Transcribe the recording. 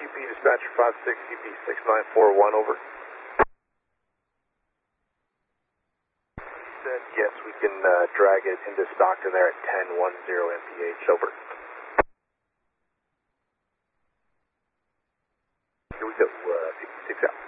UP dispatcher 56, UP 6941, over. Said yes, we can drag it into Stockton there at 1010 mph, over. Here we go, 56 out.